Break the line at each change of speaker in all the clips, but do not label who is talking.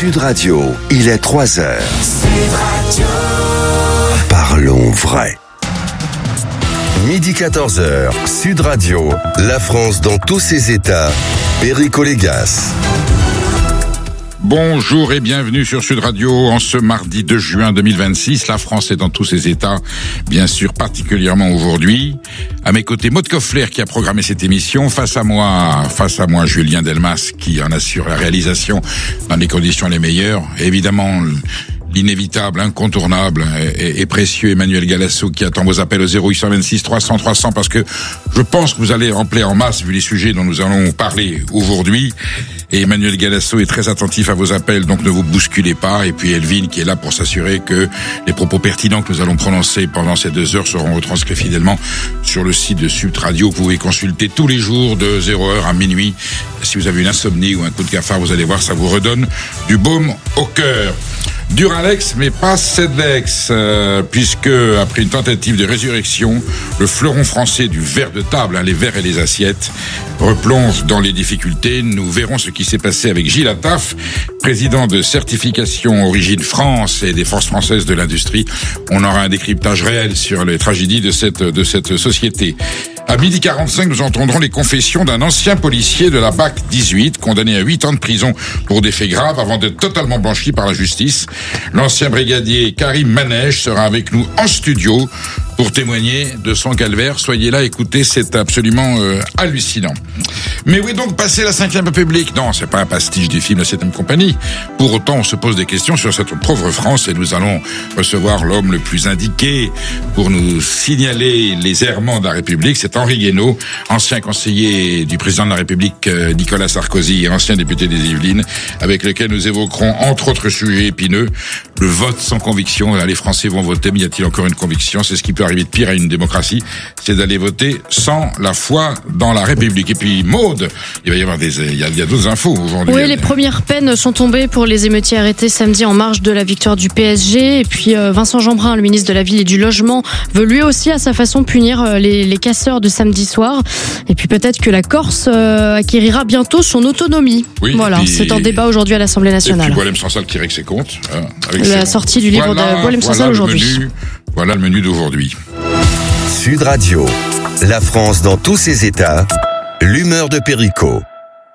Sud Radio, il est 3h. Sud Radio. Parlons vrai. Midi 14h, Sud Radio, la France dans tous ses états. Perico Légas.
Bonjour et bienvenue sur Sud Radio en ce mardi 2 juin 2026. La France est dans tous ses états, bien sûr, particulièrement aujourd'hui. À mes côtés, Maud Koffler qui a programmé cette émission. Face à moi, Julien Delmas qui en assure la réalisation dans les conditions les meilleures. Et évidemment, l'inévitable, incontournable et précieux Emmanuel Galasso qui attend vos appels au 0826 300 300 parce que je pense que vous allez remplir en masse vu les sujets dont nous allons parler aujourd'hui. Et Emmanuel Galasso est très attentif à vos appels, donc ne vous bousculez pas. Et puis Elvin qui est là pour s'assurer que les propos pertinents que nous allons prononcer pendant ces 2 heures seront retranscrits fidèlement sur le site de Sud Radio. Vous pouvez consulter tous les jours de 0h à minuit. Si vous avez une insomnie ou un coup de cafard, vous allez voir, ça vous redonne du baume au cœur. Duralex, mais pas Sedlex, puisque après une tentative de résurrection, le fleuron français du verre de table, les verres et les assiettes, replonge dans les difficultés. Nous verrons ce qui s'est passé avec Gilles Attaf, président de Certification Origine France et des Forces françaises de l'industrie. On aura un décryptage réel sur les tragédies de cette société. À 12h45, nous entendrons les confessions d'un ancien policier de la BAC 18, condamné à 8 ans de prison pour des faits graves avant d'être totalement blanchi par la justice. L'ancien brigadier Karim Manège sera avec nous en studio pour témoigner de son calvaire. Soyez là, écoutez, c'est absolument hallucinant. Mais où est donc passé la 5e République ? Non, c'est pas un pastiche du film La 7e Compagnie. Pour autant, on se pose des questions sur cette pauvre France et nous allons recevoir l'homme le plus indiqué pour nous signaler les errements de la République. C'est Henri Guénaud, ancien conseiller du président de la République Nicolas Sarkozy et ancien député des Yvelines, avec lequel nous évoquerons, entre autres sujets épineux, le vote sans conviction. Les Français vont voter, mais y a-t-il encore une conviction ? C'est ce qui peut arriver de pire à une démocratie, c'est d'aller voter sans la foi dans la République. Et puis, Maud, il va y avoir il y a d'autres infos aujourd'hui.
Oui, les premières peines sont tombées pour les émeutiers arrêtés samedi en marge de la victoire du PSG. Et puis, Vincent Jeanbrun, le ministre de la Ville et du Logement, veut lui aussi, à sa façon, punir les casseurs de samedi soir. Et puis, peut-être que la Corse acquérira bientôt son autonomie. Oui, voilà, c'est en débat aujourd'hui à l'Assemblée nationale.
Et puis, Boilem Sansal qui règle ses comptes. Avec
la sortie du livre de Boilem Sansal aujourd'hui.
Voilà le menu d'aujourd'hui.
Sud Radio, la France dans tous ses états, l'humeur de Perico.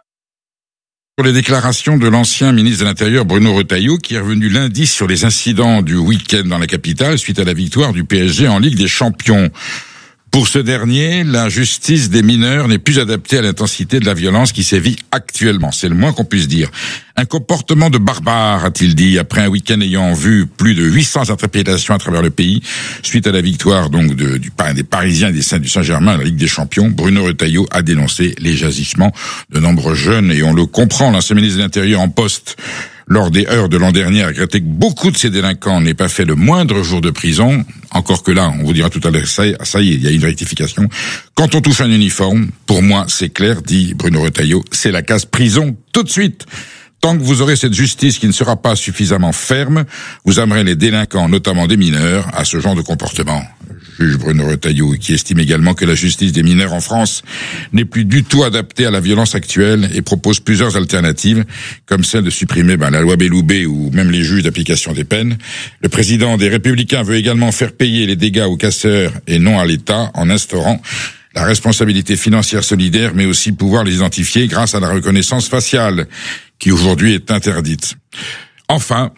Pour les déclarations de l'ancien ministre de l'Intérieur Bruno Retailleau, qui est revenu lundi sur les incidents du week-end dans la capitale suite à la victoire du PSG en Ligue des Champions. Pour ce dernier, la justice des mineurs n'est plus adaptée à l'intensité de la violence qui sévit actuellement. C'est le moins qu'on puisse dire. Un comportement de barbare, a-t-il dit, après un week-end ayant vu plus de 800 interpellations à travers le pays, suite à la victoire donc des Parisiens et du Saint-Germain à la Ligue des Champions. Bruno Retailleau a dénoncé les agissements de nombreux jeunes et on le comprend. L'ancien ministre de l'Intérieur en poste lors des heures de l'an dernier a regretté que beaucoup de ces délinquants n'aient pas fait le moindre jour de prison. Encore que là, on vous dira tout à l'heure, ça y est, il y a une rectification. Quand on touche un uniforme, pour moi, c'est clair, dit Bruno Retailleau, c'est la case prison tout de suite. Tant que vous aurez cette justice qui ne sera pas suffisamment ferme, vous amènerez les délinquants, notamment des mineurs, à ce genre de comportement. Juge Bruno Retailleau, qui estime également que la justice des mineurs en France n'est plus du tout adaptée à la violence actuelle et propose plusieurs alternatives, comme celle de supprimer la loi Belloubet ou même les juges d'application des peines. Le président des Républicains veut également faire payer les dégâts aux casseurs et non à l'État en instaurant la responsabilité financière solidaire, mais aussi pouvoir les identifier grâce à la reconnaissance faciale, qui aujourd'hui est interdite. Enfin,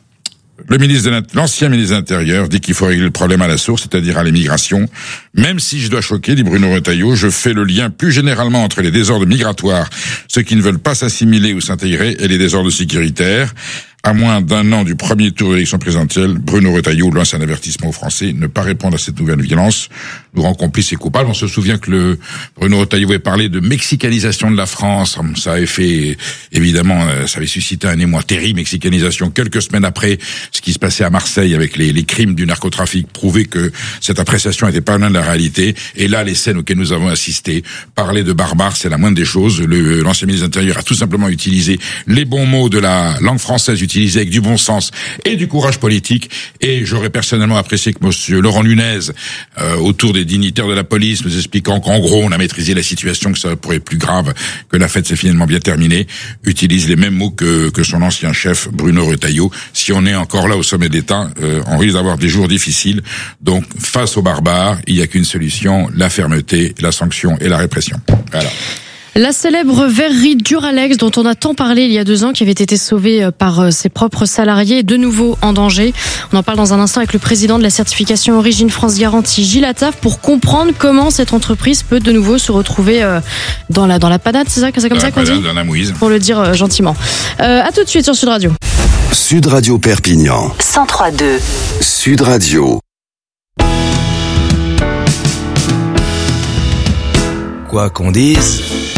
l'ancien ministre de l'Intérieur dit qu'il faut régler le problème à la source, c'est-à-dire à l'immigration. Même si je dois choquer, dit Bruno Retailleau, je fais le lien plus généralement entre les désordres migratoires, ceux qui ne veulent pas s'assimiler ou s'intégrer, et les désordres sécuritaires. À moins d'un an du premier tour de l'élection présidentielle, Bruno Retailleau lance un avertissement aux Français, ne pas répondre à cette nouvelle violence nous rend complices et coupables. On se souvient que Bruno Retailleau avait parlé de mexicanisation de la France. Ça avait fait, évidemment, ça avait suscité un émoi terrible, mexicanisation. Quelques semaines après, ce qui se passait à Marseille avec les crimes du narcotrafic prouvait que cette appréciation n'était pas loin de la réalité. Et là, les scènes auxquelles nous avons assisté, parler de barbares, c'est la moindre des choses. L'ancien ministre de l'Intérieur a tout simplement utilisé les bons mots de la langue française utilisé avec du bon sens et du courage politique. Et j'aurais personnellement apprécié que monsieur Laurent Nunez, autour des dignitaires de la police, nous expliquant qu'en gros on a maîtrisé la situation, que ça pourrait être plus grave, que la fête s'est finalement bien terminée, utilise les mêmes mots que son ancien chef Bruno Retailleau. Si on est encore là au sommet d'État, on risque d'avoir des jours difficiles. Donc face aux barbares, il n'y a qu'une solution, la fermeté, la sanction et la répression. Voilà.
La célèbre verrerie Duralex, dont on a tant parlé il y a 2 ans, qui avait été sauvée par ses propres salariés, est de nouveau en danger. On en parle dans un instant avec le président de la certification Origine France Garantie, Gilles Attaf, pour comprendre comment cette entreprise peut de nouveau se retrouver dans la panade, c'est comme ça qu'on dit ?
Dans la mouise.
Pour le dire gentiment. À tout de suite sur Sud Radio.
Sud Radio Perpignan.
103.2.
Sud Radio.
Quoi qu'on dise,